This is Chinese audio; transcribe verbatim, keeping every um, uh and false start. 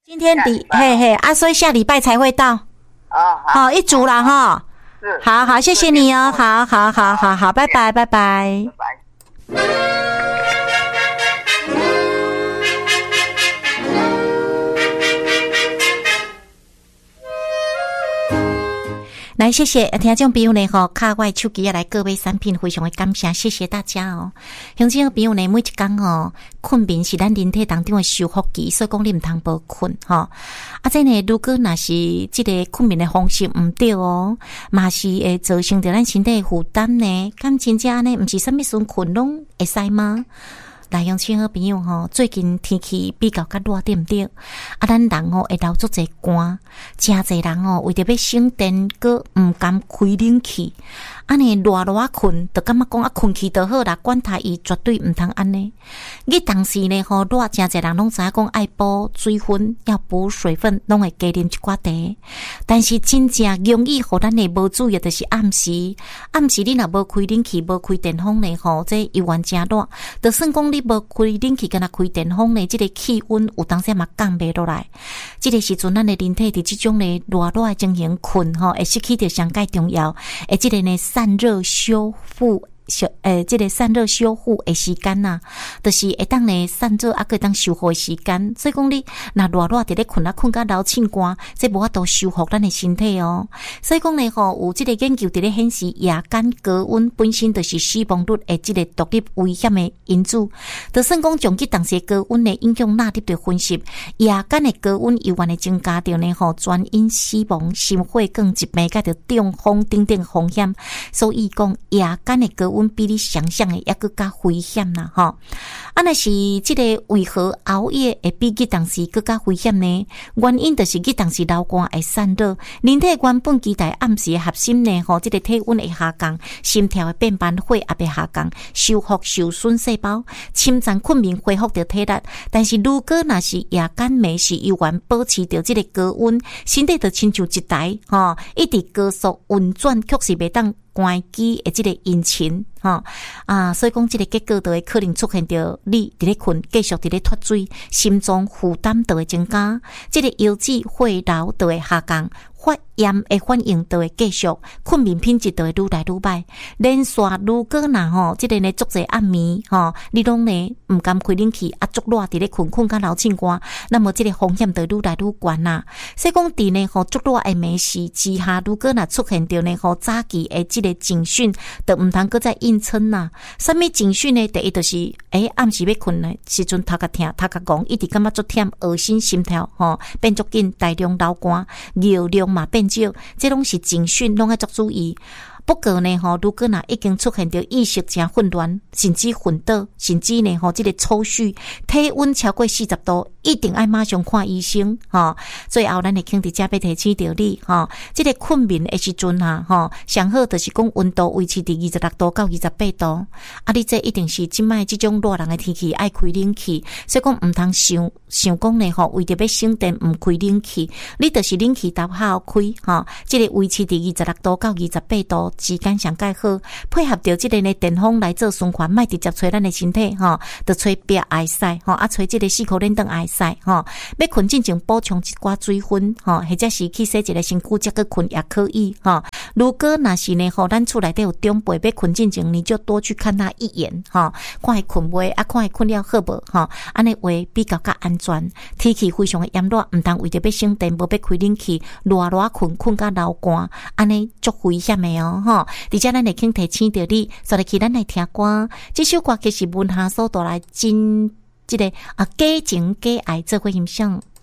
今天礼嘿嘿啊，所以下礼拜才会到。 哦，好， 好，一组了哈。 是， 好好，谢谢你哦，好好好好好，拜拜拜拜。 拜拜。 来，谢谢听众朋友呢吼，卡我手机啊来各位产品，非常的感谢，谢谢大家哦。乡亲朋友呢，每一天哦，困眠是咱人体当中的修复期，所以讲你唔通无困吼。啊，这呢，如果若是这个困眠的方式唔对哦，嘛是会造成着咱身体负担呢。咁真正呢，唔是啥物时困拢会使吗？来，乡亲好朋友吼，最近天气比较较热，对唔对？啊，咱人吼会流足侪汗，真侪人吼为着要省电，佮唔敢开冷气。安尼热热困，就感觉讲啊困去就好啦，管他伊绝对唔通安尼。伊当时呢吼热，真侪人拢知影讲爱补水分，要补水分，拢会加啉一寡茶。但是真正容易互咱的无注意，就是暗时，暗时你若无开冷气，无开电风呢吼，这油源真热，就算讲你无开冷气，敢若开电风呢，这个气温有当时嘛降袂落来。这个时阵，咱的人体伫这种呢热热的情形困吼，会失去着上介重要，诶，这个呢。散热修复修诶，这个散热修复的时间呐、啊，就是会当呢散热啊，个当修复的时间。所以讲你那热热伫咧困啊困到流凊汗，这无法度修复咱的身体哦。所以讲呢吼，有这个研究伫咧显示，夜间高温本身就是死亡率的这个独立危险的因子。就算讲从这当时高温的影响纳入的分析，夜间的高温油源的增加着呢吼，全因死亡、心血管疾病、甲着中风等等风险。所以讲夜间的高温温比你想象的也更加危险啦吼。啊，那是这个为何熬夜会比日当时更加危险呢？原因就是日当时流汗会散热，人体原本期待暗时的核心呢吼，这个体温会下降，心跳会变慢，血也会下降，修复受损细胞，侵占困眠恢复着体力。但是如果若是夜间暝时油源保持着这个高温，身体就亲像一台吼，一直高速运转，确实袂当关机的这个引擎哈啊，所以讲这个结果就会可能出现着你伫咧困，继续伫咧脱水，心脏负担就会增加，这个腰子血流就会下降，发炎的反应就会继续，困眠品质就会愈来愈歹。连续如果若吼，这个呢足侪暗暝吼，你拢呢唔敢开冷气，啊足热伫咧困困甲流凊汗，那么这个风险就愈来愈悬啦。所以讲伫呢吼足热的暝时之下，如果若出现着呢吼早期的这个警讯，就唔通搁再硬撑啦。什么警讯呢？第一就是诶、欸、暗时要困的时阵，头壳痛、头壳戆，一直感觉足忝、恶心、心跳吼变足紧，大量流汗、尿量嘛变少，这拢是警讯，拢要足注意。不过呢，吼，如果若已经出现着意识真混乱，甚至昏倒，甚至呢，吼，这个抽搐，体温超过四十度，一定要马上看医生，吼。最后，咱会肯伫遮要提醒着你，吼，这个困眠的时阵啊，吼，上好就是讲温度维持伫二十六度到二十八度。啊，你这一定是即摆即种热人的天气爱开冷气，所以讲唔通想想讲呢，吼，为着要省电唔开冷气，你就是冷气搭好开，吼，这个维持伫二十六度到二十八度。时间上介好，配合着这个呢电风来做循环，莫直接吹咱的身体吼，就吹壁挨晒吼，啊吹这个四口冷灯挨晒吼。要困之前补充一寡水分吼，或者是去洗一个身躯再去困也可以吼。如果若是呢吼，咱厝内底有长辈要困之前，你就多去看他一眼吼，看伊困袂，啊看伊困了好无吼，安尼话比较较安全。天气非常的炎热，唔通为着要省电，无要开冷气，热热困困甲流汗，安尼足危险的哦。吼，而且咱会肯提醒着你，所以去咱来听歌。这首歌其实文下所带来真，这个啊，假情假爱做伙欣赏。